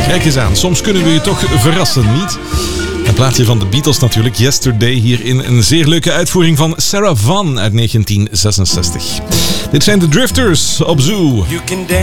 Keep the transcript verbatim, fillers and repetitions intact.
Kijk eens aan, soms kunnen we je toch verrassen, niet? Een plaatje van de Beatles natuurlijk, Yesterday, hier in een zeer leuke uitvoering van Sarah Vaughan uit negentien zesenzestig. Dit zijn de Drifters op Zoo.